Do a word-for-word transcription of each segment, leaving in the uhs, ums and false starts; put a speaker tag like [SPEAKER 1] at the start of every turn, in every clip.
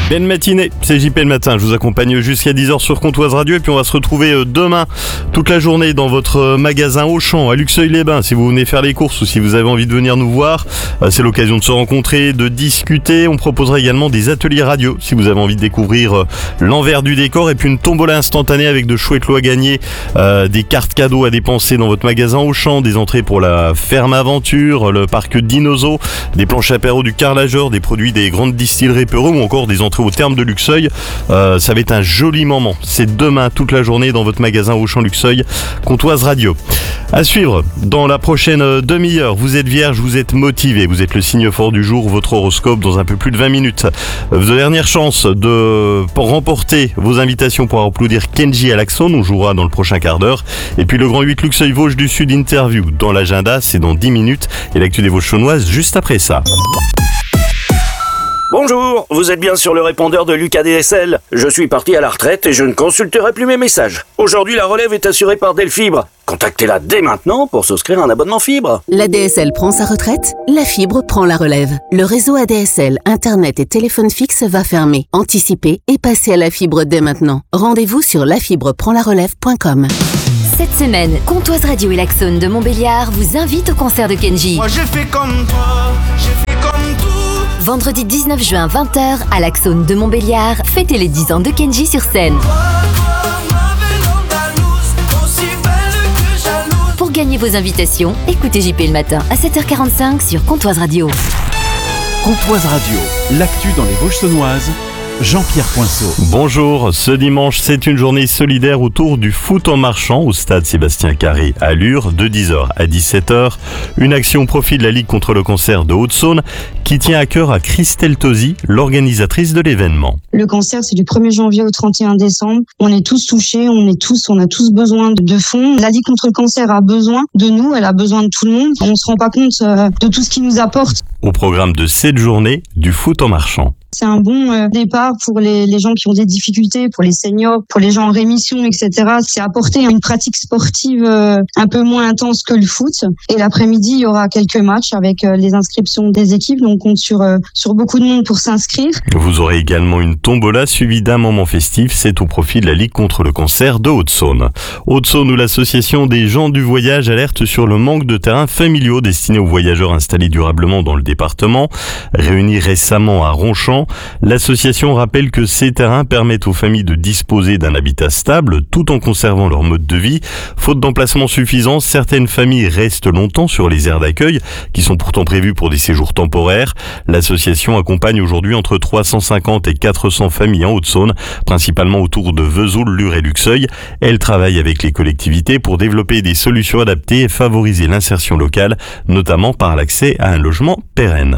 [SPEAKER 1] Belle matinée, c'est J P le matin, je vous accompagne jusqu'à dix heures sur Comtoise Radio et puis on va se retrouver demain toute la journée dans votre magasin Auchan à Luxeuil-les-Bains. Si vous venez faire les courses ou si vous avez envie de venir nous voir, c'est l'occasion de se rencontrer, de discuter. On proposera également des ateliers radio si vous avez envie de découvrir l'envers du décor et puis une tombola instantanée avec de chouettes lots à gagner, euh, des cartes cadeaux à dépenser dans votre magasin Auchan, des entrées pour la ferme aventure, le parc Dinozo, des planches apéro du carrelageur, des produits des grandes distilleries Perreux ou encore des entrées au terme de Luxeuil. Euh, ça va être un joli moment. C'est demain toute la journée dans votre magasin Auchan Luxeuil, Comtoise Radio. À suivre, dans la prochaine demi-heure, vous êtes vierge, vous êtes motivé, vous êtes le signe fort du jour, votre horoscope dans un peu plus de vingt minutes. Votre dernière chance de pour remporter vos invitations pour applaudir Kenji à l'Axone, on jouera dans le prochain quart d'heure. Et puis le Grand huit Luxeuil Vosges du Sud interview dans l'agenda, c'est dans dix minutes. Et l'actu des Vosges chaunoises juste après ça.
[SPEAKER 2] Bonjour, vous êtes bien sur le répondeur de Lucas D S L. Je suis parti à la retraite et je ne consulterai plus mes messages. Aujourd'hui, la relève est assurée par Delfibre. Contactez-la dès maintenant pour souscrire un abonnement fibre.
[SPEAKER 3] La D S L prend sa retraite, la fibre prend la relève. Le réseau A D S L, Internet et téléphone fixe va fermer. Anticipez et passez à la fibre dès maintenant. Rendez-vous sur la fibre prend la relève point com.
[SPEAKER 4] Cette semaine, Comtoise Radio et l'Axone de Montbéliard vous invitent au concert de Kenji.
[SPEAKER 5] Moi j'ai fait comme toi, j'ai fait comme tout.
[SPEAKER 4] Vendredi dix-neuf juin, vingt heures, à l'Axone de Montbéliard, fêtez les dix ans de Kenji sur scène. Pour gagner vos invitations, écoutez J P le matin à sept heures quarante-cinq sur Comtoise Radio.
[SPEAKER 6] Comtoise Radio, l'actu dans les Vosges saunoises. Jean-Pierre Poinceau.
[SPEAKER 1] Bonjour, ce dimanche c'est une journée solidaire autour du foot en marchant au stade Sébastien Carré à Lure de dix heures à dix-sept heures. Une action au profit de la Ligue contre le cancer de Haute-Saône qui tient à cœur à Christelle Tosi, l'organisatrice de l'événement.
[SPEAKER 7] Le cancer c'est du premier janvier au trente et un décembre. On est tous touchés, on est tous, on a tous besoin de fonds. La Ligue contre le cancer a besoin de nous, elle a besoin de tout le monde. On se rend pas compte de tout ce qu'il nous apporte.
[SPEAKER 1] Au programme de cette journée, du foot en marchant.
[SPEAKER 7] C'est un bon euh, départ pour les, les gens qui ont des difficultés, pour les seniors, pour les gens en rémission, et cetera. C'est apporter une pratique sportive euh, un peu moins intense que le foot. Et l'après-midi, il y aura quelques matchs avec euh, les inscriptions des équipes. Donc, on compte sur, euh, sur beaucoup de monde pour s'inscrire.
[SPEAKER 1] Vous aurez également une tombola suivie d'un moment festif. C'est au profit de la Ligue contre le cancer de Haute-Saône. Haute-Saône où l'association des gens du voyage alerte sur le manque de terrains familiaux destinés aux voyageurs installés durablement dans le département. Réunis récemment à Ronchamp, l'association rappelle que ces terrains permettent aux familles de disposer d'un habitat stable tout en conservant leur mode de vie. Faute d'emplacement suffisant, certaines familles restent longtemps sur les aires d'accueil qui sont pourtant prévues pour des séjours temporaires. L'association accompagne aujourd'hui entre trois cent cinquante et quatre cents familles en Haute-Saône, principalement autour de Vesoul, Lure et Luxeuil. Elle travaille avec les collectivités pour développer des solutions adaptées et favoriser l'insertion locale, notamment par l'accès à un logement pérenne.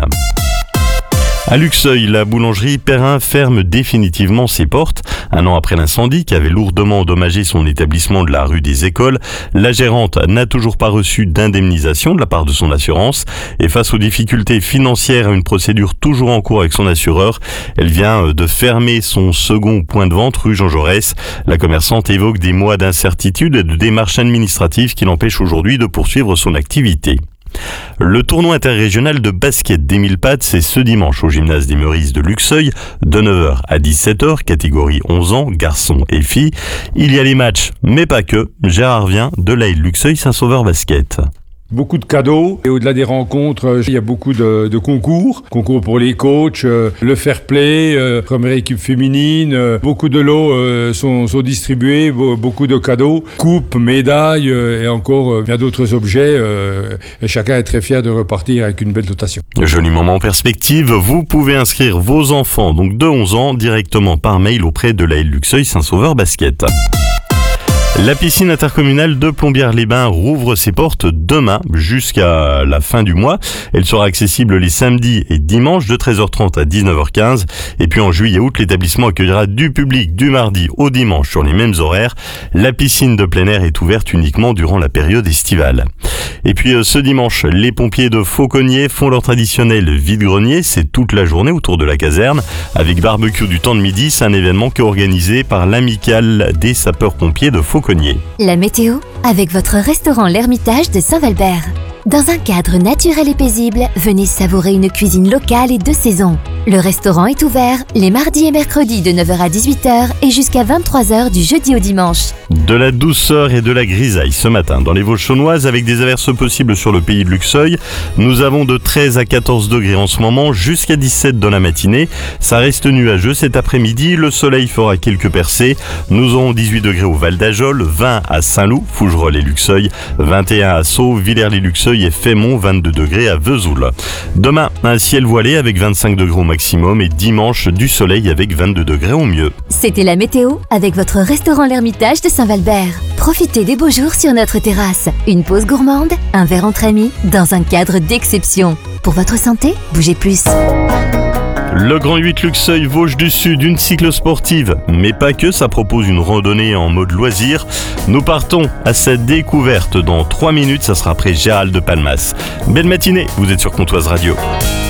[SPEAKER 1] À Luxeuil, la boulangerie Perrin ferme définitivement ses portes. Un an après l'incendie qui avait lourdement endommagé son établissement de la rue des Écoles, la gérante n'a toujours pas reçu d'indemnisation de la part de son assurance. Et face aux difficultés financières et à une procédure toujours en cours avec son assureur, elle vient de fermer son second point de vente rue Jean Jaurès. La commerçante évoque des mois d'incertitude et de démarches administratives qui l'empêchent aujourd'hui de poursuivre son activité. Le tournoi interrégional de basket d'Émile Pat, c'est ce dimanche au gymnase des Meurices de Luxeuil, de neuf heures à dix-sept heures, catégorie onze ans, garçons et filles. Il y a les matchs, mais pas que. Gérard vient de l'A L Luxeuil Saint-Sauveur Basket.
[SPEAKER 8] Beaucoup de cadeaux et au-delà des rencontres, il y a beaucoup de, de concours. Concours pour les coachs, euh, le fair play, euh, première équipe féminine. Euh, beaucoup de lots euh, sont, sont distribués, beaucoup de cadeaux, coupes, médailles euh, et encore euh, bien d'autres objets. Euh, et chacun est très fier de repartir avec une belle dotation.
[SPEAKER 1] Joli moment en perspective. Vous pouvez inscrire vos enfants donc de onze ans directement par mail auprès de l'A L Luxeuil Saint-Sauveur Basket. La piscine intercommunale de Plombières-les-Bains rouvre ses portes demain jusqu'à la fin du mois. Elle sera accessible les samedis et dimanches de treize heures trente à dix-neuf heures quinze. Et puis en juillet-août, l'établissement accueillera du public du mardi au dimanche sur les mêmes horaires. La piscine de plein air est ouverte uniquement durant la période estivale. Et puis ce dimanche, les pompiers de Fauconnier font leur traditionnel vide-grenier. C'est toute la journée autour de la caserne avec barbecue du temps de midi. C'est un événement qui est organisé par l'amicale des sapeurs-pompiers de Fauconnier.
[SPEAKER 4] La météo avec votre restaurant L'Ermitage de Saint-Valbert. Dans un cadre naturel et paisible, venez savourer une cuisine locale et de saison. Le restaurant est ouvert les mardis et mercredis de neuf heures à dix-huit heures et jusqu'à vingt-trois heures du jeudi au dimanche.
[SPEAKER 1] De la douceur et de la grisaille ce matin dans les Vosges saunoises avec des averses possibles sur le pays de Luxeuil. Nous avons de treize à quatorze degrés en ce moment, jusqu'à dix-sept dans la matinée. Ça reste nuageux cet après-midi, le soleil fera quelques percées. Nous aurons dix-huit degrés au Val d'Ajol, vingt à Saint-Loup, Fougerolles et Luxeuil, vingt et un à Sceaux, Villers-les-Luxeuil et Fémont, vingt-deux degrés à Vesoul. Demain, un ciel voilé avec vingt-cinq degrés au maximum et dimanche du soleil avec vingt-deux degrés au mieux.
[SPEAKER 4] C'était la météo avec votre restaurant L'Ermitage de Saint-Valbert. Profitez des beaux jours sur notre terrasse. Une pause gourmande, un verre entre amis, dans un cadre d'exception. Pour votre santé, bougez plus.
[SPEAKER 1] Le Grand huit Luxeuil Vosges du Sud, une cyclosportive, mais pas que, ça propose une randonnée en mode loisir. Nous partons à cette découverte dans trois minutes, ça sera après Gérald de Palmas. Belle matinée, vous êtes sur Comtoise Radio.